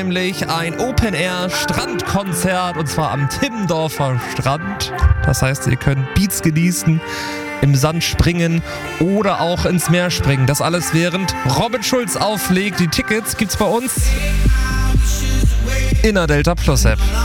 nämlich ein Open-Air-Strandkonzert und zwar am Timmendorfer Strand. Das heißt, ihr könnt Beats genießen, im Sand springen oder auch ins Meer springen. Das alles während Robin Schulz auflegt. Die Tickets gibt's bei uns in der Delta Plus App.